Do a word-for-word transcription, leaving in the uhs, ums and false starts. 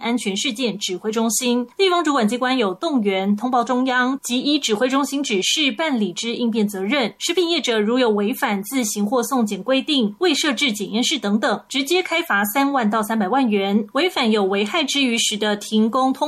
安全事件指挥中心，地方主管机关有动员、通报中央及依指挥中心指示办理之应变责任。食品业者如有违反自行或送检规定、未设置检验室等等，直接开罚三万到三百万元；违反有危害之余时的停工通